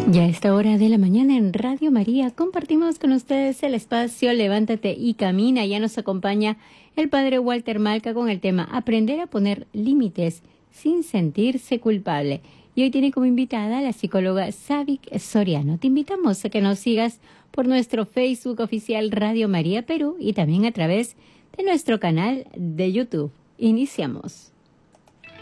Ya a esta hora de la mañana en Radio María compartimos con ustedes el espacio Levántate y Camina. Ya nos acompaña el padre Walter Malca con el tema Aprender a poner límites sin sentirse culpable. Y hoy tiene como invitada a la psicóloga Savic Soriano. Te invitamos a que nos sigas por nuestro Facebook oficial Radio María Perú y también a través de nuestro canal de YouTube. Iniciamos.